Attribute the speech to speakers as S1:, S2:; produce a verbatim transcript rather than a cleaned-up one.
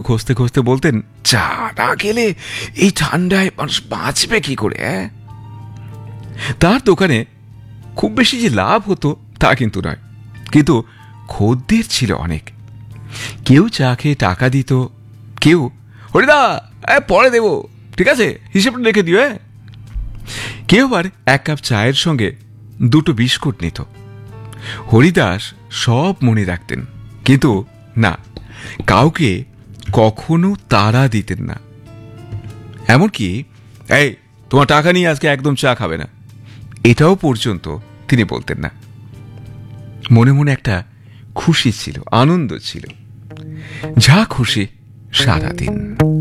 S1: ঘষতে ঘষতে বলতেন, চা না খেলে এই ঠান্ডায় মানুষ বাঁচবে কি করে? তার দোকানে খুব বেশি যে লাভ হতো তা কিন্তু নয়, কিন্তু খদ্দের ছিল অনেক। কেউ চা খেয়ে টাকা দিত, কেউ হরিদা পরে দেব, ঠিক আছে, হিসেবটা রেখে দিও। কেউ আবার এক কাপ চায়ের সঙ্গে দুটো বিস্কুট নিত। হরিদাস সব মনে রাখতেন, কিন্তু না, কাউকে কখনো তাড়া দিতেন না। এমনকি এই তোমার টাকা নিয়ে আজকে একদম চা খাবে না, এটাও পর্যন্ত তিনি বলতেন না। মনে মনে একটা খুশি ছিল, আনন্দ ছিল, যা খুশি সারাদিন।